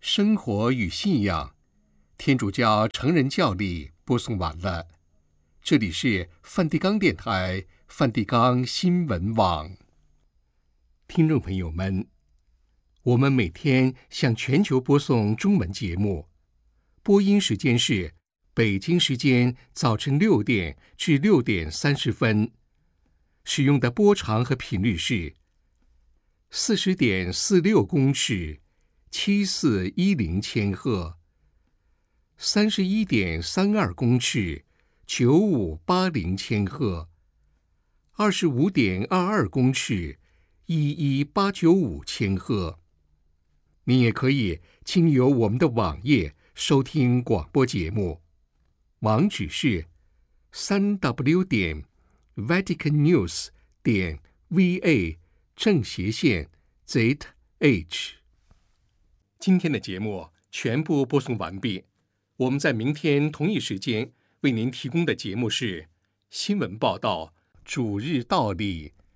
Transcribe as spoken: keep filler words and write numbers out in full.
生活与信仰，天主教成人教理播送完了。这里是梵蒂冈电台梵蒂冈新闻网。听众朋友们，我们每天向全球播送中文节目，播音时间是北京时间早晨六点至六点三十分，使用的波长和频率是四十点四六公尺，七四一零千赫，三十一点三二公尺，九五八零千赫，二十五点二二公尺，一一八九五千赫。你也可以经由我们的网页收听广播节目，网址是三 w 点 vatican news 点 v a 正斜线 z h。今天的节目全部播送完毕。我们在明天同一时间为您提供的节目是新闻报道、主日道理、